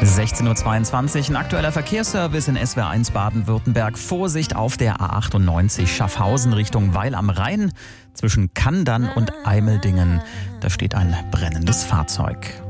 16:22 Uhr, ein aktueller Verkehrsservice in SWR1 Baden-Württemberg. Vorsicht auf der A98 Schaffhausen Richtung Weil am Rhein zwischen Kandern und Eimeldingen. Da steht ein brennendes Fahrzeug.